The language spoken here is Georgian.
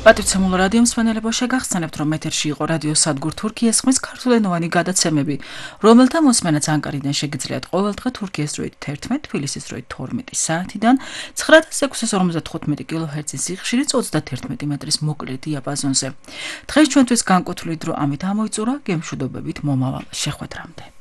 პატრიცემულ რადიო მსმენელებო შეგახსენებთ, რომ ეთერში იყო რადიო სადგურ თურქიას ხმის ქართულენოვანი გადაცემები, რომელთა მოსმენაც ანკარიდან შეგიძლიათ ყოველდღე თურქიის დროით 11, თბილისის დროით 12 საათიდან 9655 კილოჰერცის სიხშირით 31 მეტრის მოკლე დიაპაზონზე. დღეს ჩვენთვის განკუთვნილი დრო ამით ამოიწურა, გემშვიდობებით მომავალ შეხვედრამდე.